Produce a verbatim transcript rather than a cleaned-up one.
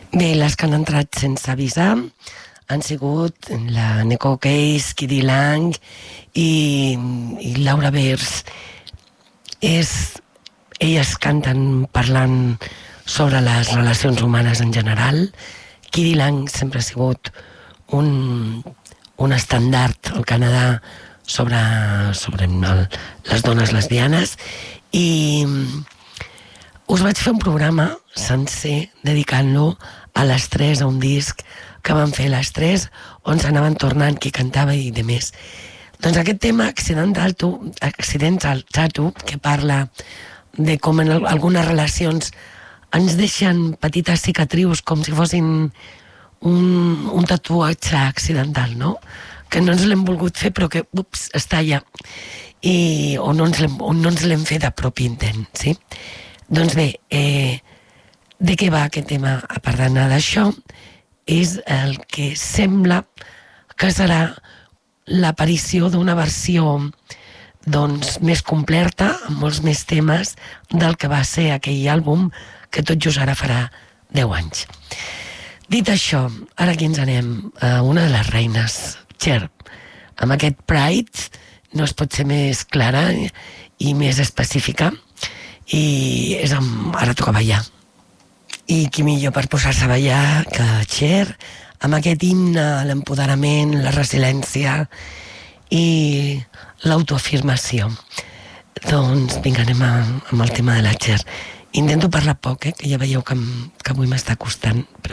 Bé, les que han entrat sense avisar han sigut la Neko Case, Kiddy Lang i, i Laura Bers. És, elles canten parlant sobre les relacions humanes en general. Kiddy Lang sempre ha sigut un, un estandard al Canadà sobre, sobre el, les dones lesbianes, i us vaig fer un programa sencer dedicant-lo a les tres, a un disc que van fer les tres, on s'anaven tornant qui cantava i de més. Doncs aquest tema, Accidental Tattoo, que parla de com en algunes relacions ens deixen petites cicatrius com si fossin un, un tatuatge accidental, no? Que no ens l'hem volgut fer però que, ups, està allà. I, o no ens l'hem, o no ens l'hem fet de propi intent, sí? Doncs bé, eh, de què va aquest tema? A part d'anar d'això, és el que sembla que serà l'aparició d'una versió doncs, més completa, amb molts més temes, del que va ser aquell àlbum que tot just ara farà deu anys. Dit això, ara aquí ens anem a una de les reines, Cher. Amb aquest Pride no es pot ser més clara i més específica, i és amb... ara toca ballar. I qui millor per posar-se a ballar que Cher, amb aquest himne a l'empoderament, la resiliència i l'autoafirmació. Doncs vinga, anem a, amb el tema de la Cher. Intento parlar poc, eh, que ja veieu que, que avui m'està costant, però